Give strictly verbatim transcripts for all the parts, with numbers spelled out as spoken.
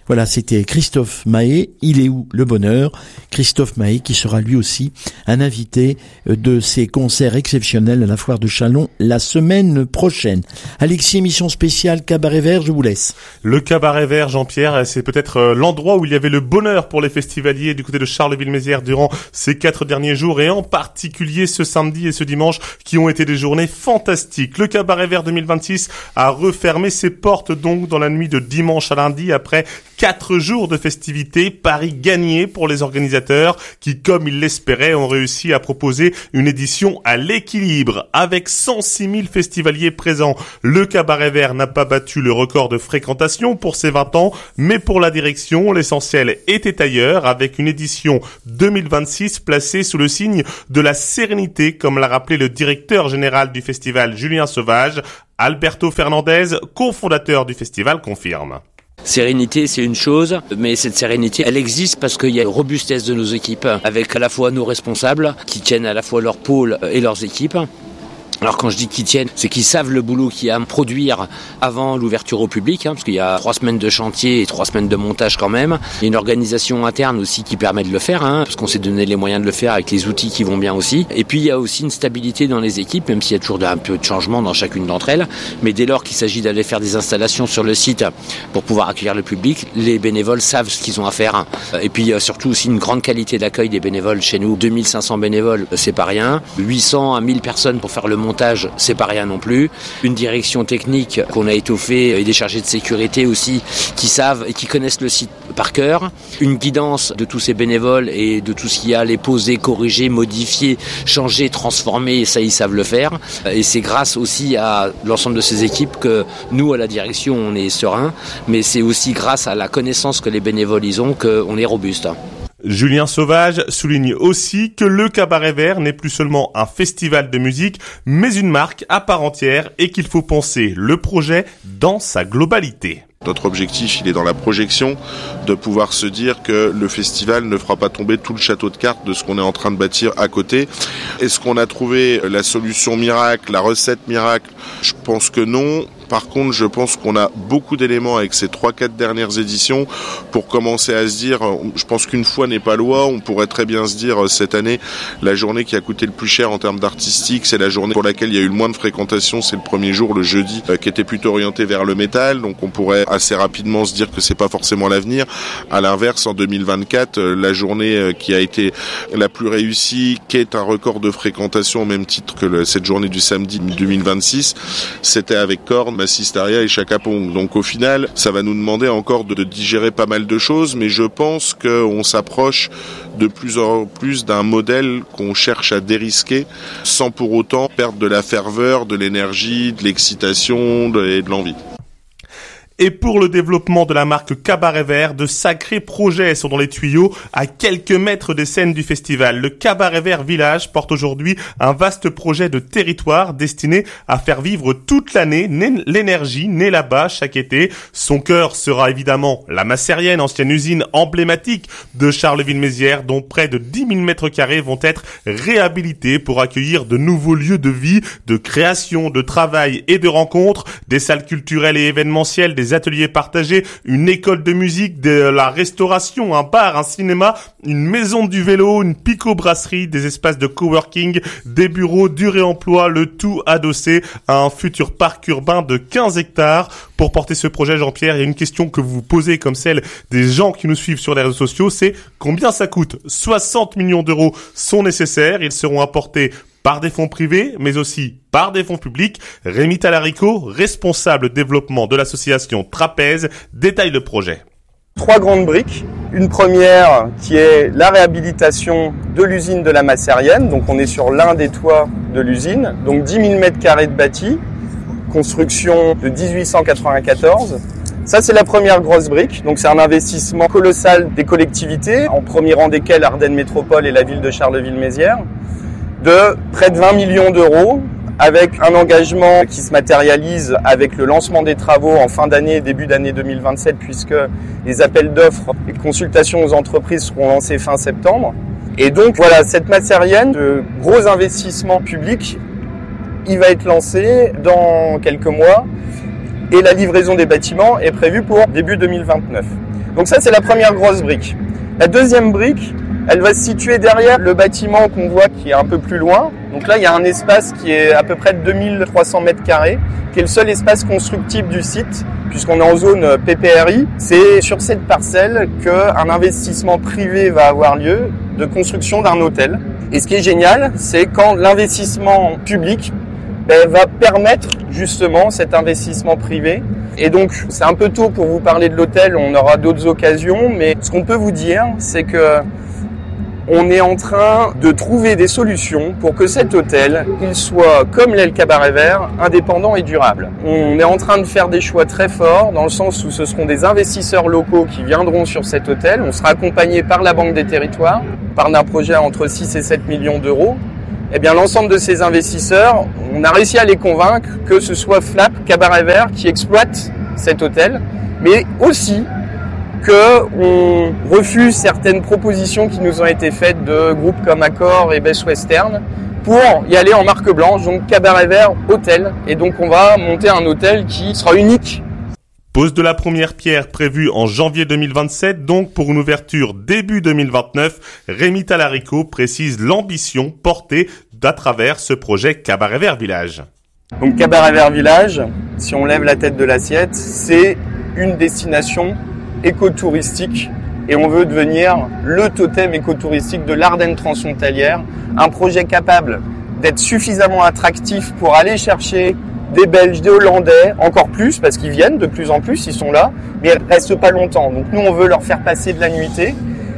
Voilà, c'était Christophe Mahé, Il est où le bonheur? Christophe Mahé qui sera lui aussi un invité de ces concerts exceptionnels à la Foire de Châlons la semaine prochaine. Alexis, émission spéciale Cabaret Vert, je vous laisse. Le Cabaret Vert, Jean-Pierre, c'est peut-être l'endroit où il y avait le bonheur pour les festivaliers du côté de Charleville-Mézières durant ces quatre derniers jours et en particulier ce samedi et ce dimanche qui ont été des journées fantastiques. Le Cabaret Vert deux mille vingt-six a refermé ses portes donc dans la nuit de dimanche à lundi après Quatre jours de festivités, pari gagné pour les organisateurs qui, comme ils l'espéraient, ont réussi à proposer une édition à l'équilibre. Avec cent six mille festivaliers présents, le Cabaret Vert n'a pas battu le record de fréquentation pour ses vingt ans, mais pour la direction, l'essentiel était ailleurs, avec une édition deux mille vingt-six placée sous le signe de la sérénité, comme l'a rappelé le directeur général du festival, Julien Sauvage. Alberto Fernandez, cofondateur du festival, confirme. Sérénité, c'est une chose, mais cette sérénité, elle existe parce qu'il y a une robustesse de nos équipes, avec à la fois nos responsables, qui tiennent à la fois leur pôle et leurs équipes. Alors quand je dis qu'ils tiennent, c'est qu'ils savent le boulot qu'il y a à produire avant l'ouverture au public, hein, parce qu'il y a trois semaines de chantier et trois semaines de montage quand même. Il y a une organisation interne aussi qui permet de le faire, hein, parce qu'on s'est donné les moyens de le faire avec les outils qui vont bien aussi. Et puis il y a aussi une stabilité dans les équipes, même s'il y a toujours un peu de changement dans chacune d'entre elles. Mais dès lors qu'il s'agit d'aller faire des installations sur le site pour pouvoir accueillir le public, les bénévoles savent ce qu'ils ont à faire. Et puis il y a surtout aussi une grande qualité d'accueil des bénévoles chez nous. deux mille cinq cents bénévoles, c'est pas rien. huit cents à mille personnes pour faire le montage, c'est pas rien non plus. Une direction technique qu'on a étoffée et des chargés de sécurité aussi qui savent et qui connaissent le site par cœur. Une guidance de tous ces bénévoles et de tout ce qu'il y a à les poser, corriger, modifier, changer, transformer, et ça ils savent le faire. Et c'est grâce aussi à l'ensemble de ces équipes que nous à la direction on est serein, mais c'est aussi grâce à la connaissance que les bénévoles ils ont qu'on est robuste. Julien Sauvage souligne aussi que le Cabaret Vert n'est plus seulement un festival de musique, mais une marque à part entière et qu'il faut penser le projet dans sa globalité. Notre objectif, il est dans la projection, de pouvoir se dire que le festival ne fera pas tomber tout le château de cartes de ce qu'on est en train de bâtir à côté. Est-ce qu'on a trouvé la solution miracle, la recette miracle ? Je pense que non. Par contre, je pense qu'on a beaucoup d'éléments avec ces trois quatre dernières éditions pour commencer à se dire, je pense qu'une fois n'est pas loi, on pourrait très bien se dire cette année, la journée qui a coûté le plus cher en termes d'artistique, c'est la journée pour laquelle il y a eu le moins de fréquentation, c'est le premier jour, le jeudi, qui était plutôt orienté vers le métal, donc on pourrait assez rapidement se dire que c'est pas forcément l'avenir. À l'inverse, en deux mille vingt-quatre, la journée qui a été la plus réussie, qui est un record de fréquentation au même titre que le, cette journée du samedi deux mille vingt-six, c'était avec Korn, Massistaria et Chaka Pong. Donc au final, ça va nous demander encore de, de digérer pas mal de choses, mais je pense qu'on s'approche de plus en plus d'un modèle qu'on cherche à dérisquer sans pour autant perdre de la ferveur, de l'énergie, de l'excitation de, et de l'envie. Et pour le développement de la marque Cabaret Vert, de sacrés projets sont dans les tuyaux à quelques mètres des scènes du festival. Le Cabaret Vert Village porte aujourd'hui un vaste projet de territoire destiné à faire vivre toute l'année l'énergie née là-bas chaque été. Son cœur sera évidemment la Massérienne, ancienne usine emblématique de Charleville-Mézières, dont près de dix mille mètres carrés vont être réhabilités pour accueillir de nouveaux lieux de vie, de création, de travail et de rencontres, des salles culturelles et événementielles, des ateliers partagés, une école de musique, de la restauration, un bar, un cinéma, une maison du vélo, une pico-brasserie, des espaces de coworking, des bureaux, du réemploi, le tout adossé à un futur parc urbain de quinze hectares. Pour porter ce projet, Jean-Pierre, il y a une question que vous vous posez comme celle des gens qui nous suivent sur les réseaux sociaux, c'est combien ça coûte ? soixante millions d'euros sont nécessaires, ils seront apportés par des fonds privés, mais aussi par des fonds publics. Rémi Talarico, responsable développement de l'association Trapèze, détaille le projet. Trois grandes briques. Une première qui est la réhabilitation de l'usine de la Massérienne. Donc on est sur l'un des toits de l'usine. Donc dix mille mètres carrés de bâti. Construction de dix-huit cent quatre-vingt-quatorze. Ça, c'est la première grosse brique. Donc, c'est un investissement colossal des collectivités, en premier rang desquelles Ardennes Métropole et la ville de Charleville-Mézières, de près de vingt millions d'euros, avec un engagement qui se matérialise avec le lancement des travaux en fin d'année et début d'année deux mille vingt-sept, puisque les appels d'offres et consultations aux entreprises seront lancés fin septembre. Et donc, voilà, cette Massérienne, de gros investissements publics, il va être lancé dans quelques mois. Et la livraison des bâtiments est prévue pour début deux mille vingt-neuf. Donc ça, c'est la première grosse brique. La deuxième brique, elle va se situer derrière le bâtiment qu'on voit qui est un peu plus loin. Donc là, il y a un espace qui est à peu près de deux mille trois cents mètres carrés, qui est le seul espace constructible du site, puisqu'on est en zone P P R I. C'est sur cette parcelle qu'un investissement privé va avoir lieu de construction d'un hôtel. Et ce qui est génial, c'est quand l'investissement public ben, va permettre justement cet investissement privé. Et donc, c'est un peu tôt pour vous parler de l'hôtel, on aura d'autres occasions, mais ce qu'on peut vous dire, c'est que on est en train de trouver des solutions pour que cet hôtel, il soit, comme l'est le Cabaret Vert, indépendant et durable. On est en train de faire des choix très forts, dans le sens où ce seront des investisseurs locaux qui viendront sur cet hôtel. On sera accompagné par la Banque des Territoires, par un projet entre six et sept millions d'euros. Eh bien, l'ensemble de ces investisseurs, on a réussi à les convaincre que ce soit Flap, Cabaret Vert qui exploite cet hôtel, mais aussi qu'on refuse certaines propositions qui nous ont été faites de groupes comme Accor et Best Western pour y aller en marque blanche, donc Cabaret Vert Hôtel. Et donc on va monter un hôtel qui sera unique. Pose de la première pierre prévue en janvier deux mille vingt-sept, donc pour une ouverture début deux mille vingt-neuf. Rémi Talarico précise l'ambition portée à travers ce projet Cabaret Vert Village. Donc Cabaret Vert Village, si on lève la tête de l'assiette, c'est une destination écotouristique et on veut devenir le totem écotouristique de l'Ardenne transfrontalière, un projet capable d'être suffisamment attractif pour aller chercher des Belges, des Hollandais, encore plus, parce qu'ils viennent de plus en plus, ils sont là, mais ils restent pas longtemps. Donc nous, on veut leur faire passer de la nuitée.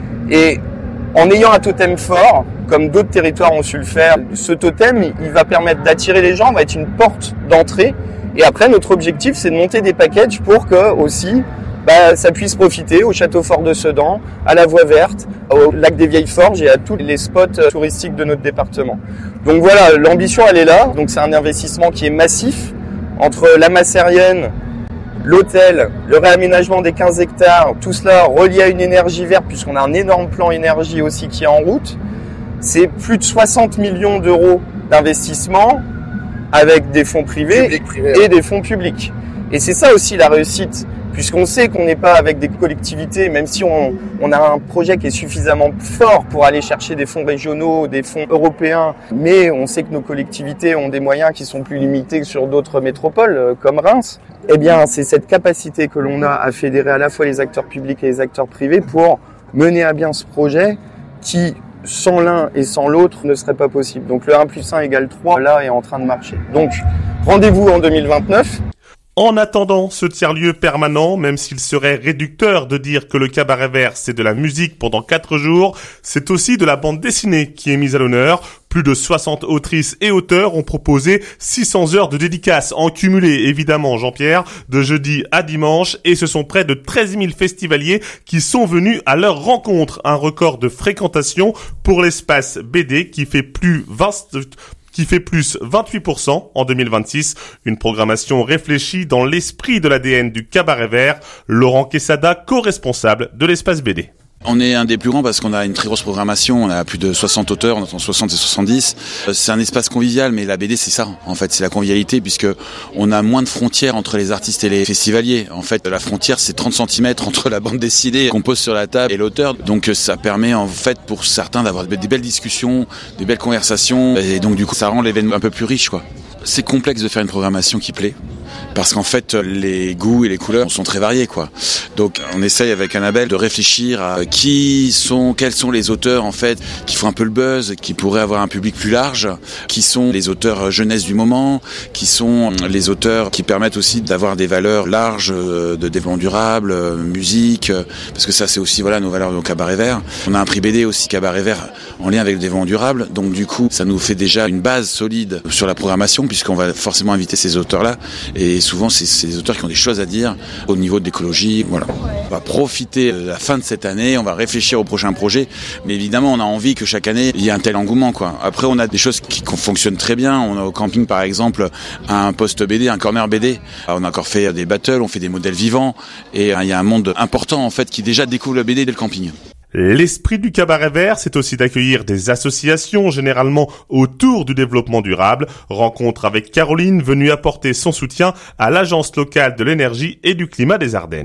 Et en ayant un totem fort, comme d'autres territoires ont su le faire, ce totem, il va permettre d'attirer les gens, va être une porte d'entrée. Et après, notre objectif, c'est de monter des packages pour que aussi, bah, ça puisse profiter au château fort de Sedan, à la Voie Verte, au lac des Vieilles Forges et à tous les spots touristiques de notre département. Donc voilà, l'ambition elle est là. Donc c'est un investissement qui est massif entre la Massérienne, l'hôtel, le réaménagement des quinze hectares, tout cela relié à une énergie verte puisqu'on a un énorme plan énergie aussi qui est en route. C'est plus de soixante millions d'euros d'investissement avec des fonds privés Public, privé, et ouais. des fonds publics. Et c'est ça aussi la réussite. Puisqu'on sait qu'on n'est pas avec des collectivités, même si on, on a un projet qui est suffisamment fort pour aller chercher des fonds régionaux, des fonds européens, mais on sait que nos collectivités ont des moyens qui sont plus limités que sur d'autres métropoles, comme Reims. Eh bien, c'est cette capacité que l'on a à fédérer à la fois les acteurs publics et les acteurs privés pour mener à bien ce projet qui, sans l'un et sans l'autre, ne serait pas possible. Donc le un plus un égale trois, là, est en train de marcher. Donc, rendez-vous en deux mille vingt-neuf. En attendant ce tiers-lieu permanent, même s'il serait réducteur de dire que le Cabaret Vert c'est de la musique pendant quatre jours, c'est aussi de la bande dessinée qui est mise à l'honneur. Plus de soixante autrices et auteurs ont proposé six cents heures de dédicaces en cumulé, évidemment Jean-Pierre, de jeudi à dimanche, et ce sont près de treize mille festivaliers qui sont venus à leur rencontre. Un record de fréquentation pour l'espace B D qui fait plus vingt... qui fait plus vingt-huit pour cent en deux mille vingt-six. Une programmation réfléchie dans l'esprit de l'A D N du Cabaret Vert. Laurent Quesada, co-responsable de l'espace B D. On est un des plus grands parce qu'on a une très grosse programmation, on a plus de soixante auteurs, on entend soixante et soixante-dix. C'est un espace convivial, mais la B D c'est ça, en fait, c'est la convivialité puisque on a moins de frontières entre les artistes et les festivaliers. En fait, la frontière c'est trente centimètres entre la bande dessinée qu'on pose sur la table et l'auteur. Donc ça permet en fait pour certains d'avoir des belles discussions, des belles conversations et donc du coup ça rend l'événement un peu plus riche, quoi. C'est complexe de faire une programmation qui plaît. Parce qu'en fait, les goûts et les couleurs sont très variés, quoi. Donc, on essaye avec Annabelle de réfléchir à qui sont, quels sont les auteurs, en fait, qui font un peu le buzz, qui pourraient avoir un public plus large, qui sont les auteurs jeunesse du moment, qui sont les auteurs qui permettent aussi d'avoir des valeurs larges de développement durable, musique, parce que ça, c'est aussi, voilà, nos valeurs au Cabaret Vert. On a un prix B D aussi, Cabaret Vert, en lien avec le développement durable. Donc, du coup, ça nous fait déjà une base solide sur la programmation, puisqu'on va forcément inviter ces auteurs-là. Et souvent, c'est, c'est des auteurs qui ont des choses à dire au niveau de l'écologie. Voilà. On va profiter de la fin de cette année, on va réfléchir au prochain projet. Mais évidemment, on a envie que chaque année, il y ait un tel engouement, quoi. Après, on a des choses qui fonctionnent très bien. On a au camping, par exemple, un poste B D, un corner B D. On a encore fait des battles, on fait des modèles vivants. Et il y a un monde important, en fait, qui déjà découvre le B D dès le camping. L'esprit du Cabaret Vert, c'est aussi d'accueillir des associations, généralement autour du développement durable. Rencontre avec Caroline, venue apporter son soutien à l'Agence locale de l'énergie et du climat des Ardennes.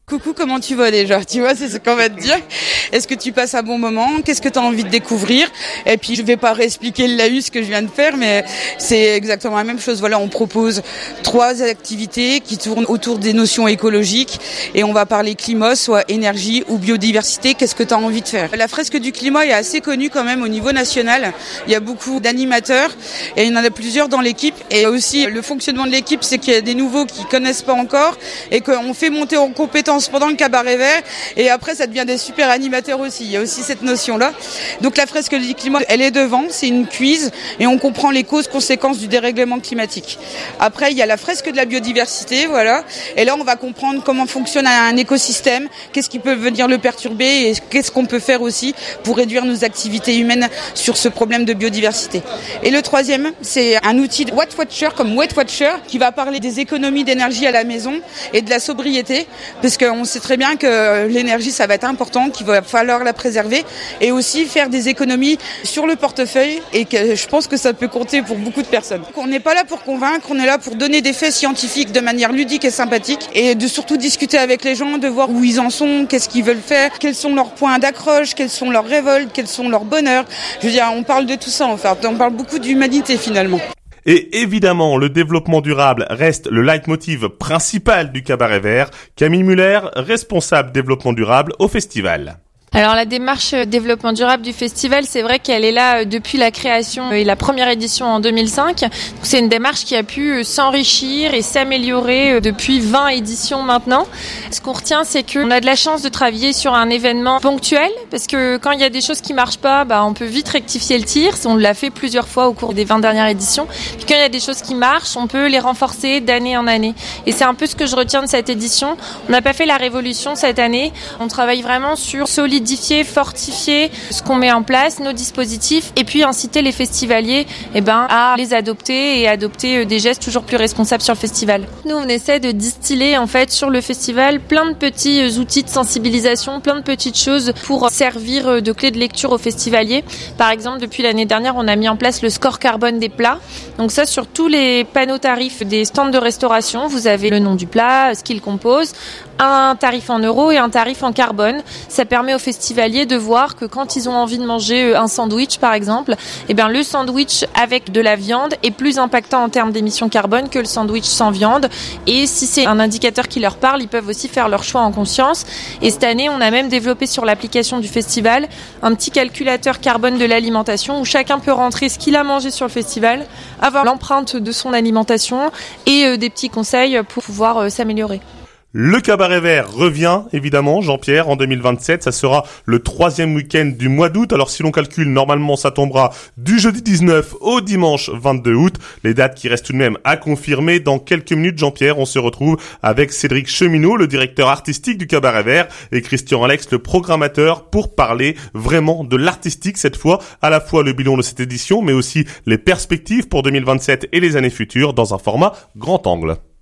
Coucou, comment tu vas déjà? Tu vois, c'est ce qu'on va te dire. Est-ce que tu passes un bon moment? Qu'est-ce que tu as envie de découvrir? Et puis, je vais pas réexpliquer le laïus que je viens de faire, mais c'est exactement la même chose. Voilà, on propose trois activités qui tournent autour des notions écologiques et on va parler climat, soit énergie ou biodiversité. Qu'est-ce que tu as envie de faire? La fresque du climat est assez connue quand même au niveau national. Il y a beaucoup d'animateurs et il y en a plusieurs dans l'équipe. Et aussi, le fonctionnement de l'équipe, c'est qu'il y a des nouveaux qui connaissent pas encore et qu'on fait monter en compétences pendant le cabaret vert et après ça devient des super animateurs aussi. Il y a aussi cette notion-là. Donc la fresque du climat, elle est devant, c'est une quiz et on comprend les causes, conséquences du dérèglement climatique. Après, il y a la fresque de la biodiversité, voilà. Et là, on va comprendre comment fonctionne un écosystème, qu'est-ce qui peut venir le perturber et qu'est-ce qu'on peut faire aussi pour réduire nos activités humaines sur ce problème de biodiversité. Et le troisième, c'est un outil de Watt Watcher comme Weight Watcher qui va parler des économies d'énergie à la maison et de la sobriété parce que on sait très bien que l'énergie, ça va être important, qu'il va falloir la préserver et aussi faire des économies sur le portefeuille et que je pense que ça peut compter pour beaucoup de personnes. On n'est pas là pour convaincre, on est là pour donner des faits scientifiques de manière ludique et sympathique et de surtout discuter avec les gens, de voir où ils en sont, qu'est-ce qu'ils veulent faire, quels sont leurs points d'accroche, quelles sont leurs révoltes, quels sont leurs bonheurs. Je veux dire, on parle de tout ça en fait, on parle beaucoup d'humanité finalement. Et évidemment, le développement durable reste le leitmotiv principal du Cabaret Vert. Camille Muller, responsable développement durable au festival. Alors la démarche développement durable du festival, c'est vrai qu'elle est là depuis la création et la première édition en deux mille cinq. C'est une démarche qui a pu s'enrichir et s'améliorer depuis vingt éditions maintenant. Ce qu'on retient, c'est qu'on a de la chance de travailler sur un événement ponctuel parce que quand il y a des choses qui marchent pas, bah, on peut vite rectifier le tir. On l'a fait plusieurs fois au cours des vingt dernières éditions. Puis quand il y a des choses qui marchent, on peut les renforcer d'année en année. Et c'est un peu ce que je retiens de cette édition. On n'a pas fait la révolution cette année. On travaille vraiment sur solidifier, fortifier ce qu'on met en place, nos dispositifs, et puis inciter les festivaliers eh ben, à les adopter et adopter des gestes toujours plus responsables sur le festival. Nous, on essaie de distiller en fait sur le festival plein de petits outils de sensibilisation, plein de petites choses pour servir de clé de lecture aux festivaliers. Par exemple, depuis l'année dernière, on a mis en place le score carbone des plats. Donc ça, sur tous les panneaux tarifs des stands de restauration, vous avez le nom du plat, ce qu'il compose, un tarif en euros et un tarif en carbone. Ça permet aux festivaliers de voir que quand ils ont envie de manger un sandwich, par exemple, eh bien, le sandwich avec de la viande est plus impactant en termes d'émissions carbone que le sandwich sans viande. Et si c'est un indicateur qui leur parle, ils peuvent aussi faire leur choix en conscience. Et cette année, on a même développé sur l'application du festival un petit calculateur carbone de l'alimentation où chacun peut rentrer ce qu'il a mangé sur le festival, avoir l'empreinte de son alimentation et euh, des petits conseils pour pouvoir euh, s'améliorer. Le Cabaret Vert revient, évidemment, Jean-Pierre, en deux mille vingt-sept. Ça sera le troisième week-end du mois d'août. Alors, si l'on calcule, normalement, ça tombera du jeudi dix-neuf au dimanche vingt-deux août. Les dates qui restent tout de même à confirmer. Dans quelques minutes, Jean-Pierre, on se retrouve avec Cédric Cheminot, le directeur artistique du Cabaret Vert, et Christian Alex, le programmateur, pour parler vraiment de l'artistique cette fois. À la fois le bilan de cette édition, mais aussi les perspectives pour deux mille vingt-sept et les années futures dans un format grand angle.